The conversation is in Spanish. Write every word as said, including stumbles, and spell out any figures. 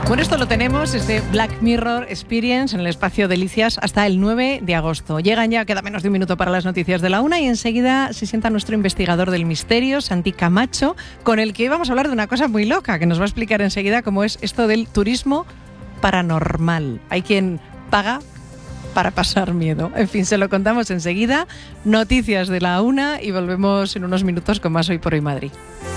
Bueno, esto lo tenemos, este Black Mirror Experience en el espacio Delicias hasta el nueve de agosto. Llegan ya, queda menos de un minuto para las noticias de la una y enseguida se sienta nuestro investigador del misterio, Santi Camacho, con el que hoy vamos a hablar de una cosa muy loca, que nos va a explicar enseguida cómo es esto del turismo paranormal. Hay quien paga para pasar miedo. En fin, se lo contamos enseguida. Noticias de la una y volvemos en unos minutos con más Hoy por Hoy Madrid.